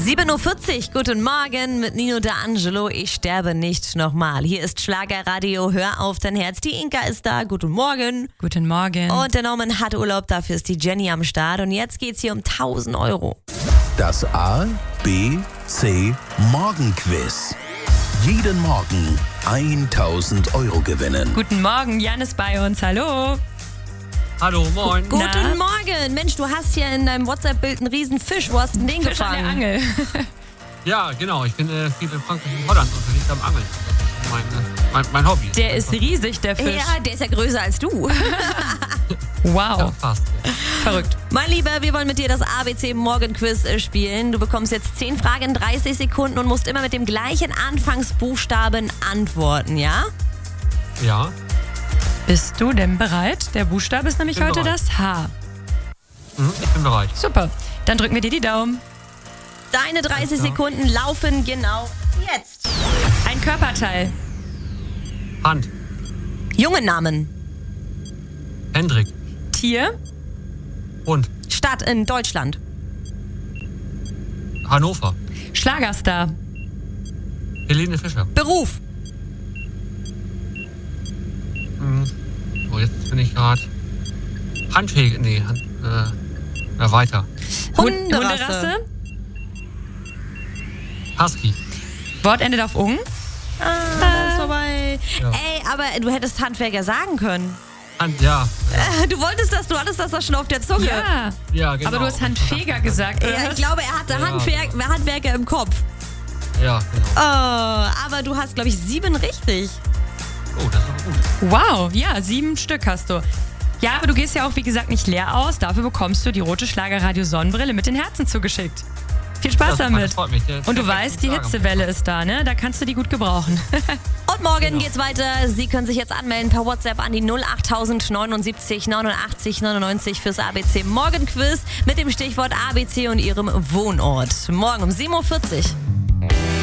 7.40 Uhr, guten Morgen mit Nino D'Angelo. Ich sterbe nicht nochmal. Hier ist Schlagerradio, hör auf dein Herz. Die Inka ist da, guten Morgen. Guten Morgen. Und der Norman hat Urlaub, dafür ist die Jenny am Start. Und jetzt geht's hier um 1.000 Euro. Das A, B, C Morgenquiz. Jeden Morgen 1.000 Euro gewinnen. Guten Morgen, Jan ist bei uns. Hallo. Hallo, moin. Guten Morgen. Mensch, du hast hier in deinem WhatsApp-Bild einen riesen Fisch. Wo hast du den Fisch an der gefangen? Angel. Ja, genau. Ich bin viel in Frankreich und Holland unterwegs am Angeln. Das ist mein Hobby. Der ist riesig, der Fisch. Ja, der ist ja größer als du. Wow. Ja, fast. Verrückt. Mein Lieber, wir wollen mit dir das ABC Morgenquiz spielen. Du bekommst jetzt 10 Fragen in 30 Sekunden und musst immer mit dem gleichen Anfangsbuchstaben antworten, ja? Ja. Bist du denn bereit? Der Buchstabe ist nämlich Bin heute bereit. das H. Ich bin bereit. Super. Dann drücken wir dir die Daumen. Deine 30 Alles klar. Sekunden laufen genau jetzt. Ein Körperteil. Hand. Jungennamen. Hendrik. Tier. Hund. Stadt in Deutschland. Hannover. Schlagerstar. Helene Fischer. Beruf. So, jetzt bin ich gerade. Handfähig. Nee, weiter. Hunderasse. Husky. Wort endet auf ung. Das ist vorbei. Ja. Ey, aber du hättest Handwerker sagen können. Ja. Du wolltest das, du hattest das doch schon auf der Zunge. Ja. Ja, genau. Aber du hast Handfeger gesagt. Ja, ich glaube, er hatte Ja. Handwerker im Kopf. Ja, genau. Oh, aber du hast, glaube ich, 7 richtig. Oh, das ist aber gut. Wow, ja, 7 Stück hast du. Ja, aber du gehst ja auch, wie gesagt, nicht leer aus. Dafür bekommst du die rote Schlagerradio-Sonnenbrille mit den Herzen zugeschickt. Viel Spaß Ja, super, damit. das freut mich. Der Und du perfekt weißt, die Schlager. Hitzewelle ist da, ne? Da kannst du die gut gebrauchen. Und morgen Genau. geht's weiter. Sie können sich jetzt anmelden per WhatsApp an die 08079 89 99 fürs ABC Morgenquiz mit dem Stichwort ABC und Ihrem Wohnort. Morgen um 7.40 Uhr.